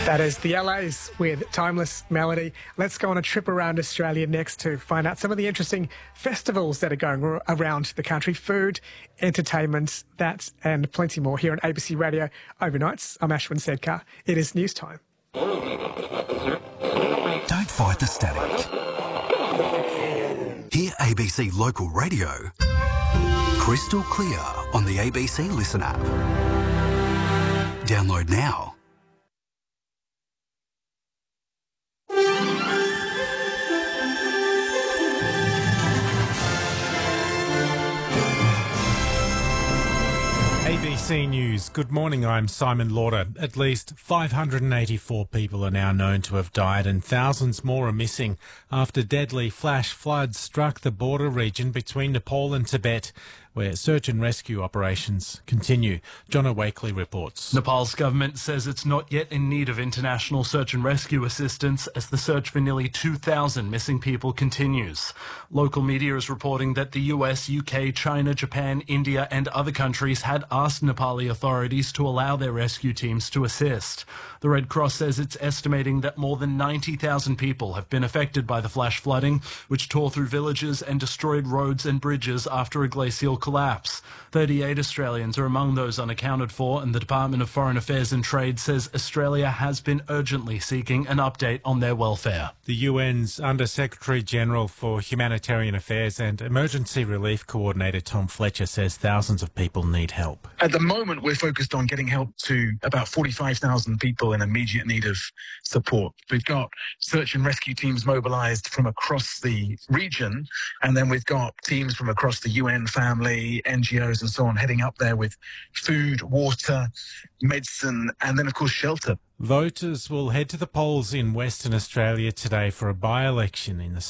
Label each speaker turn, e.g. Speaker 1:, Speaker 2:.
Speaker 1: That is the LAs with Timeless Melody. Let's go on a trip around Australia next to find out some of the interesting festivals that are going around the country. Food, entertainment, that and plenty more here on ABC Radio Overnights. I'm Ashwin Sedkar. It is news time.
Speaker 2: Don't fight the static. Hear ABC Local Radio crystal clear on the ABC Listen app. Download now.
Speaker 3: ABC News. Good morning, I'm Simon Lauder. At least 584 people are now known to have died and thousands more are missing after deadly flash floods struck the border region between Nepal and Tibet, where search and rescue operations continue. John O'Wakely reports.
Speaker 4: Nepal's government says it's not yet in need of international search and rescue assistance as the search for nearly 2,000 missing people continues. Local media is reporting that the US, UK, China, Japan, India and other countries had asked Nepali authorities to allow their rescue teams to assist. The Red Cross says it's estimating that more than 90,000 people have been affected by the flash flooding, which tore through villages and destroyed roads and bridges after a glacial collapse. 38 Australians are among those unaccounted for, and the Department of Foreign Affairs and Trade says Australia has been urgently seeking an update on their welfare.
Speaker 3: The UN's Under-Secretary General for Humanitarian Affairs and Emergency Relief Coordinator Tom Fletcher says thousands of people need help.
Speaker 5: At the moment, we're focused on getting help to about 45,000 people in immediate need of support. We've got search and rescue teams mobilised from across the region, and then we've got teams from across the UN family, NGOs and so on heading up there with food, water, medicine, and then, of course, shelter.
Speaker 3: Voters will head to the polls in Western Australia today for a by-election in the